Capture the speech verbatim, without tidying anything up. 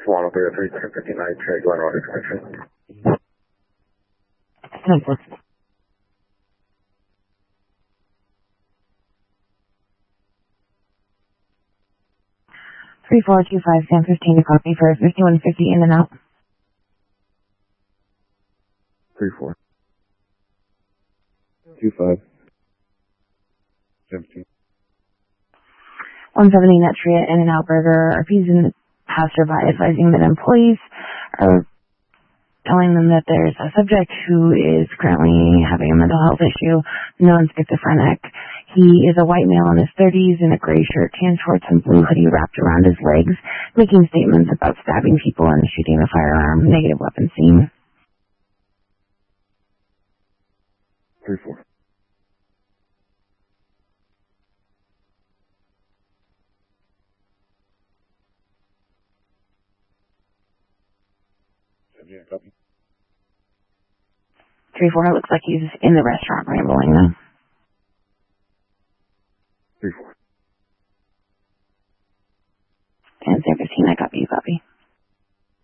one three three, ten fifty-nine, Cherry Glen Road extension. ten four. three four two five, San fifteen to copy for fifty-one fifty in and out. three four. two five. seventeen. one seventy Netria in and out burger are refusing to passerby, advising that employees are telling them that there's a subject who is currently having a mental health issue, known schizophrenic. He is a white male in his thirties in a gray shirt, tan shorts, and blue hoodie wrapped around his legs, making statements about stabbing people and shooting a firearm. Negative weapon scene. three four. Yeah, copy. three four, it looks like he's in the restaurant rambling now. three four. And San fifteen, I copy, you copy.